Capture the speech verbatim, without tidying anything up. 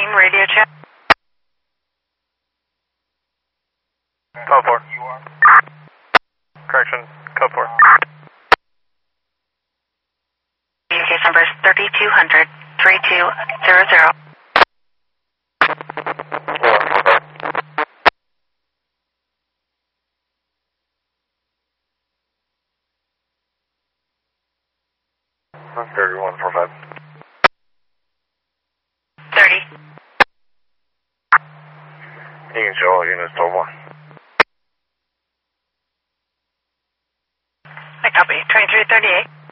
fourteen, radio check. Code four. Correction, code four. Case number is thirty-two hundred, thirty-two hundred. That's thirty-one forty-five. thirty. You can show all units to one. I copy. twenty-three thirty-eight.